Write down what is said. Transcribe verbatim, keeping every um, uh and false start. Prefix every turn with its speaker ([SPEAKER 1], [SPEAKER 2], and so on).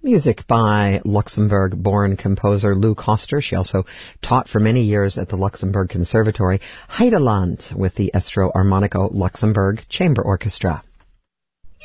[SPEAKER 1] Music by Luxembourg-born composer Lou Koster. She also taught for many years at the Luxembourg Conservatory. Heideland with the Estro Armonico Luxembourg Chamber Orchestra.